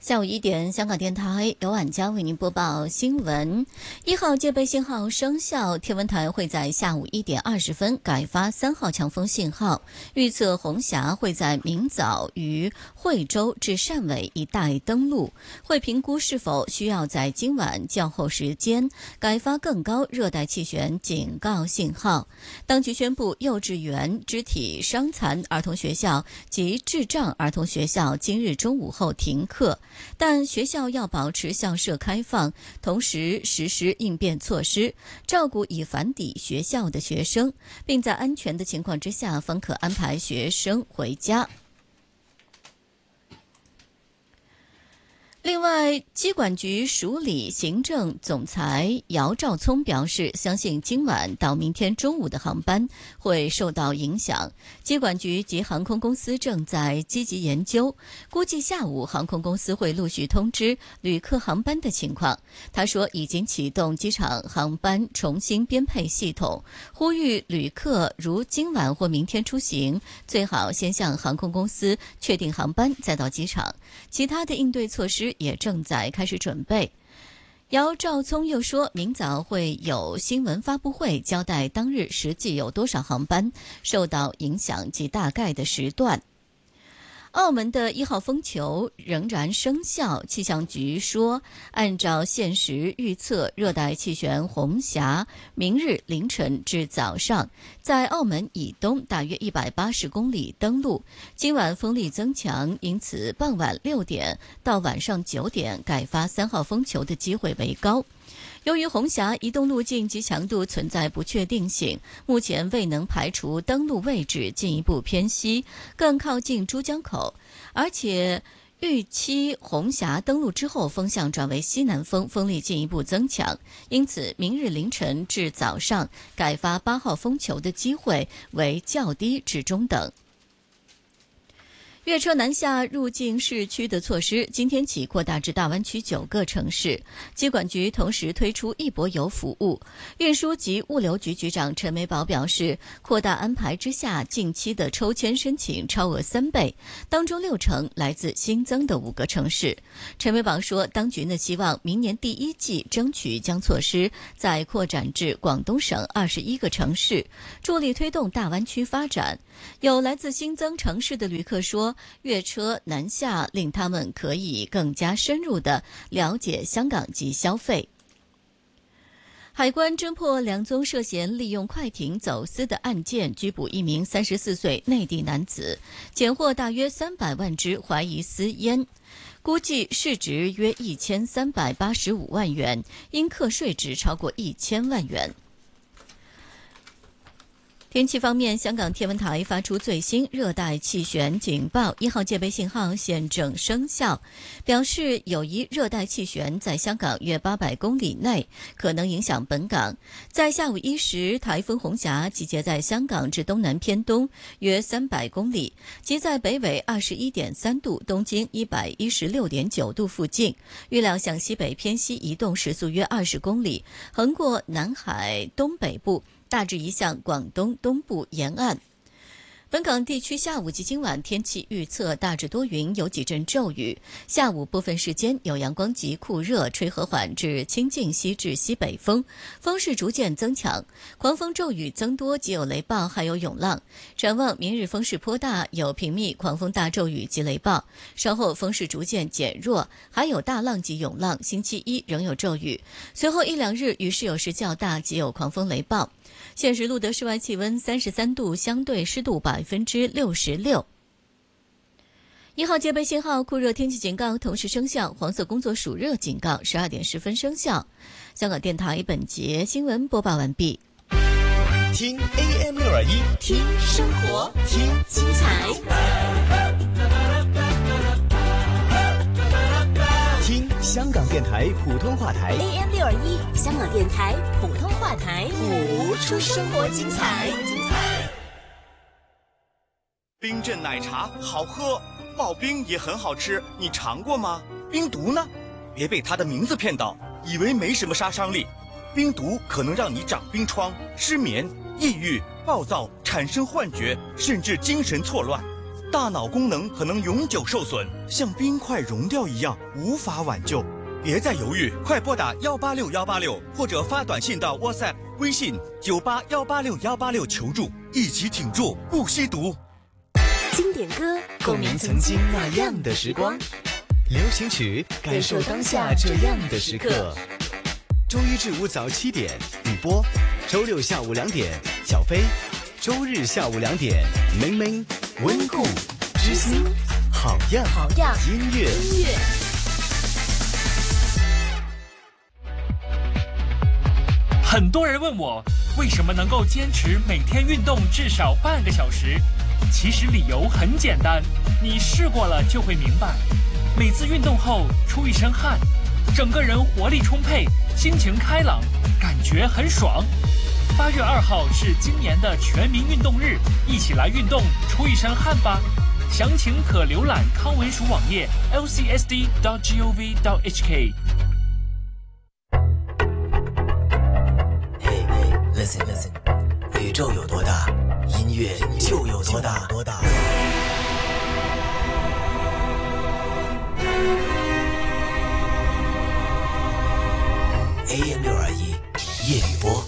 下午1点，香港电台由晚江为您播报新闻。1号戒备信号生效，天文台会在下午1点20分改发3号强风信号，预测红霞会在明早于惠州至汕尾一带登陆，会评估是否需要在今晚较后时间改发更高热带气旋警告信号。当局宣布，幼稚园、肢体伤残儿童学校及智障儿童学校今日中午后停课。但学校要保持校舍开放，同时实施应变措施，照顾已返抵学校的学生，并在安全的情况之下方可安排学生回家。另外，机管局署理行政总裁姚兆聪表示，相信今晚到明天中午的航班会受到影响。机管局及航空公司正在积极研究，估计下午航空公司会陆续通知旅客航班的情况。他说，已经启动机场航班重新编配系统，呼吁旅客如今晚或明天出行，最好先向航空公司确定航班，再到机场。其他的应对措施也正在开始准备。姚兆聪又说，明早会有新闻发布会，交代当日实际有多少航班受到影响及大概的时段。澳门的1号风球仍然生效，气象局说，按照现时预测，热带气旋红霞明日凌晨至早上在澳门以东大约180公里登陆，今晚风力增强，因此傍晚6点到晚上9点改发3号风球的机会为高。由于红霞移动路径及强度存在不确定性，目前未能排除登陆位置进一步偏西，更靠近珠江口，而且预期红霞登陆之后风向转为西南风，风力进一步增强，因此明日凌晨至早上改发8号风球的机会为较低至中等。粤车南下入境市区的措施今天起扩大至大湾区9个城市。机管局同时推出一泊游服务。运输及物流局局长陈美宝表示，扩大安排之下，近期的抽签申请超额3倍，当中60%来自新增的5个城市。陈美宝说，当局希望明年第1季争取将措施再扩展至广东省21个城市，助力推动大湾区发展。有来自新增城市的旅客说，粤车南下令他们可以更加深入地了解香港及消费。海关侦破2宗涉嫌利用快艇走私的案件，拘捕1名34岁内地男子，检获大约300万支怀疑私烟，估计市值约1385万元，应课税值超过1000万元。天气方面，香港天文台发出最新热带气旋警报，1号戒备信号现正生效，表示有一热带气旋在香港约800公里内，可能影响本港。在下午1时，台风红霞集结在香港至东南偏东约300公里，即在北纬21.3度、东经116.9度附近，预料向西北偏西移动，时速约20公里，横过南海东北部，大致移向广东东部沿岸。本港地区下午及今晚天气预测大致多云，有几阵骤雨，下午部分时间有阳光及酷热，吹和缓至清劲西至西北风，风势逐渐增强，狂风骤雨增多，及有雷暴还有涌浪。展望明日风势颇大，有频密狂风大骤雨及雷暴，稍后风势逐渐减弱，还有大浪及涌浪。星期1仍有骤雨，随后1-2日雨势有时较大，及有狂风雷暴。现时录得室外气温33度，相对湿度66%。1号戒备信号酷热天气警告同时生效，黄色工作暑热警告12点10分生效。香港电台本节新闻播报完毕。 听 AM621， 听生活， 听精彩， 听香港电台普通话台 AM621，香港电台普通话台， 谱出生活精彩。 冰镇奶茶好喝，刨冰也很好吃，你尝过吗？冰毒呢？别被它的名字骗到，以为没什么杀伤力。冰毒可能让你长冰疮、失眠、抑郁、暴躁，产生幻觉，甚至精神错乱。 大脑功能可能永久受损，像冰块融掉一样，无法挽救。别再犹豫，快拨打186186，或者发短信到 WhatsApp、微信98186-186求助，一起挺住，不吸毒。 经典歌， 共鸣曾经那样的时光；流行曲，感受当下这样的时刻。周一至五早7点，雨波；周六下午2点，小飞；周日下午2点，明明温故知新，好样音乐。 很多人问我为什么能够坚持每天运动至少半个小时，其实理由很简单，你试过了就会明白。每次运动后出一身汗，整个人活力充沛，心情开朗，感觉很爽。8月2号是今年的全民运动日，一起来运动出一身汗吧。详情可浏览康文署网页 lcsd.gov.hk。 Listen， 宇宙有多大，音乐就有多大。AM621，夜雨波。